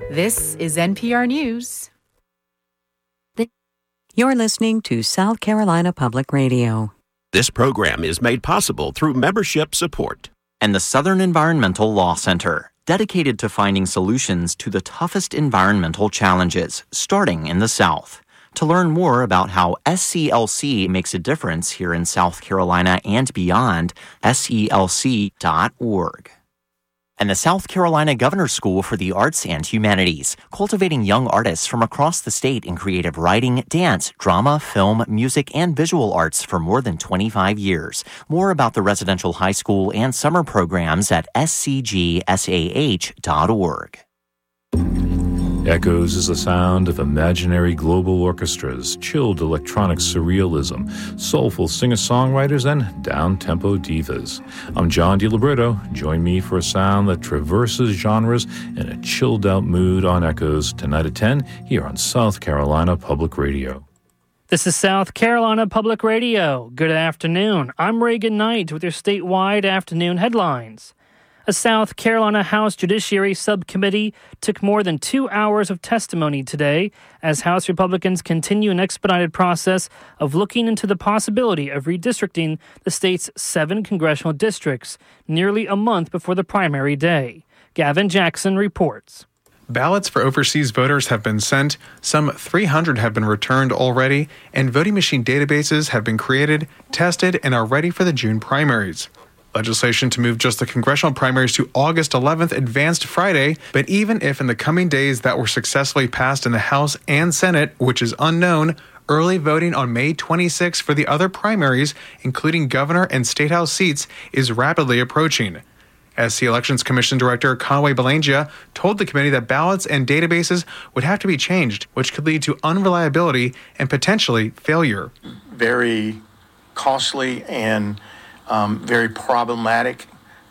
This is NPR News. You're listening to South Carolina Public Radio. This program is made possible through membership support. And the Southern Environmental Law Center, dedicated to finding solutions to the toughest environmental challenges, starting in the South. To learn more about how SCLC makes a difference here in South Carolina and beyond, SCLC.org. And the South Carolina Governor's School for the Arts and Humanities, cultivating young artists from across the state in creative writing, dance, drama, film, music, and visual arts for more than 25 years. More about the residential high school and summer programs at scgsah.org. Echoes is the sound of imaginary global orchestras, chilled electronic surrealism, soulful singer-songwriters, and down-tempo divas. I'm John DiLibretto. Join me for a sound that traverses genres in a chilled-out mood on Echoes tonight at 10 here on South Carolina Public Radio. This is South Carolina Public Radio. Good afternoon. I'm Reagan Knight with your statewide afternoon headlines. A South Carolina House Judiciary Subcommittee took more than 2 hours of testimony today as House Republicans continue an expedited process of looking into the possibility of redistricting the state's 7 congressional districts nearly a month before the primary day. Gavin Jackson reports. Ballots for overseas voters have been sent, some 300 have been returned already, and voting machine databases have been created, tested, and are ready for the June primaries. Legislation to move just the congressional primaries to August 11th advanced Friday, but even if in the coming days that were successfully passed in the House and Senate, which is unknown, early voting on May 26 for the other primaries, including governor and state house seats, is rapidly approaching. SC Elections Commission Director Conway Belangia told the committee that ballots and databases would have to be changed, which could lead to unreliability and potentially failure. Very costly and very problematic,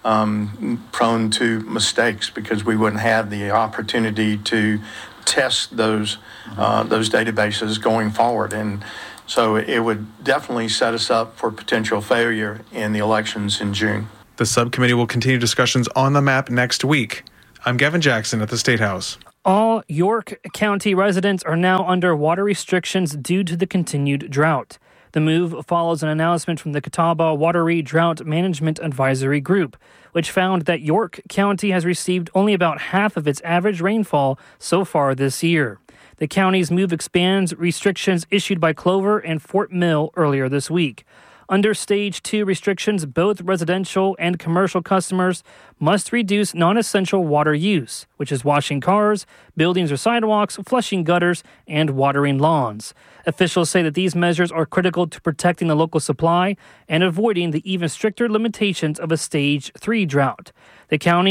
prone to mistakes because we wouldn't have the opportunity to test those databases going forward. And so it would definitely set us up for potential failure in the elections in June. The subcommittee will continue discussions on the map next week. I'm Gavin Jackson at the State House. All York County residents are now under water restrictions due to the continued drought. The move follows an announcement from the Catawba Watery Drought Management Advisory Group, which found that York County has received only about half of its average rainfall so far this year. The county's move expands restrictions issued by Clover and Fort Mill earlier this week. Under Stage 2 restrictions, both residential and commercial customers must reduce non-essential water use, which is washing cars, buildings or sidewalks, flushing gutters, and watering lawns. Officials say that these measures are critical to protecting the local supply and avoiding the even stricter limitations of a Stage 3 drought. The county